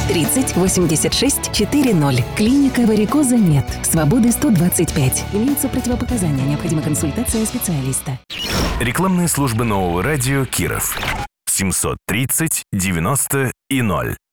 30 86 40. Клиника варикоза нет. Свободы 125. Имеются противопоказания. Необходима консультация специалиста. Рекламные службы нового радио Киров. 730 90 и 0.